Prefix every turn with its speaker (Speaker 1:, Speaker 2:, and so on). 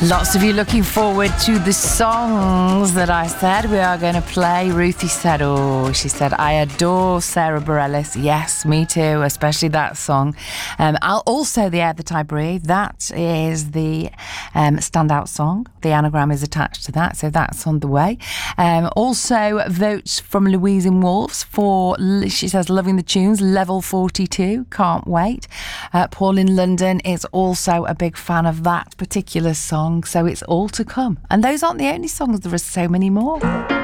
Speaker 1: Lots of you looking forward to the songs that I said we are going to play. Ruthie said, she said, I adore Sarah Bareilles. Yes, me too, especially that song. Also, The Air That I Breathe. That is the standout song. The anagram is attached to that, so that's on the way. Also, votes from Louise in Wolves for, she says, loving the tunes, level 42. Can't wait. Paul in London is also a big fan of that particular song. So it's all to come. And those aren't the only songs, there are so many more.